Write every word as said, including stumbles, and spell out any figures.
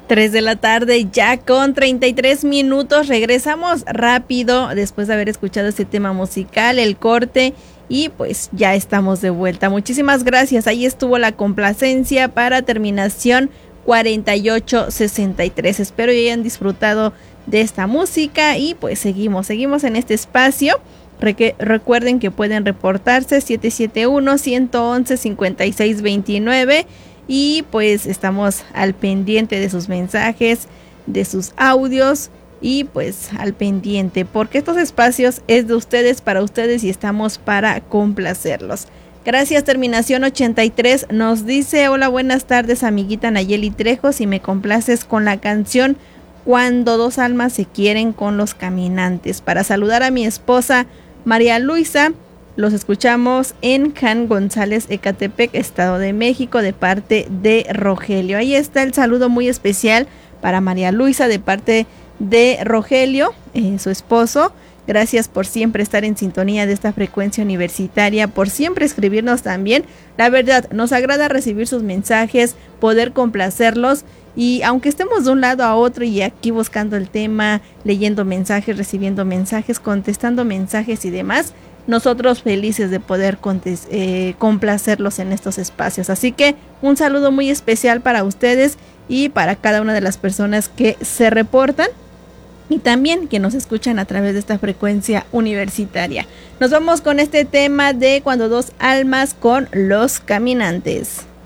tres de la tarde, ya con treinta y tres minutos. Regresamos rápido después de haber escuchado este tema musical, el corte, y pues ya estamos de vuelta. Muchísimas gracias. Ahí estuvo la complacencia para terminación cuarenta y ocho sesenta y tres. Espero que hayan disfrutado de esta música y pues seguimos, seguimos en este espacio. Reque- recuerden que pueden reportarse siete siete uno, uno uno uno, cinco seis dos nueve. Y pues estamos al pendiente de sus mensajes, de sus audios y pues al pendiente, porque estos espacios es de ustedes, para ustedes, y estamos para complacerlos. Gracias. Terminación ochenta y tres nos dice: hola, buenas tardes, amiguita Nayeli Trejo, si me complaces con la canción Cuando dos almas se quieren, con Los Caminantes, para saludar a mi esposa María Luisa. Los escuchamos en Can González, Ecatepec, Estado de México, de parte de Rogelio. Ahí está el saludo muy especial para María Luisa de parte de Rogelio, eh, su esposo. Gracias por siempre estar en sintonía de esta frecuencia universitaria, por siempre escribirnos también. La verdad, nos agrada recibir sus mensajes, poder complacerlos. Y aunque estemos de un lado a otro y aquí buscando el tema, leyendo mensajes, recibiendo mensajes, contestando mensajes y demás, nosotros felices de poder contes- eh, complacerlos en estos espacios. Así que un saludo muy especial para ustedes y para cada una de las personas que se reportan y también que nos escuchan a través de esta frecuencia universitaria. Nos vamos con este tema de Cuando dos almas, con Los Caminantes.